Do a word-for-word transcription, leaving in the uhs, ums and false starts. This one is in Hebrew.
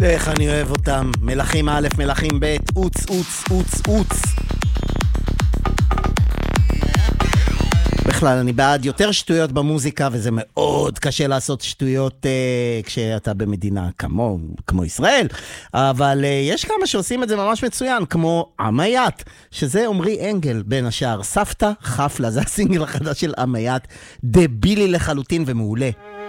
איך אני אוהב אותם. מלכים א', מלכים ב', אוץ, אוץ, אוץ, אוץ. בכלל, אני בעד יותר שטויות במוזיקה, וזה מאוד קשה לעשות שטויות אה, כשאתה במדינה כמו, כמו ישראל, אבל אה, יש כמה שעושים את זה ממש מצוין, כמו עמיית, שזה עומרי אנגל בין השאר. סבתא חפלה, זה הסינגל החדש של עמיית, דבילי לחלוטין ומעולה.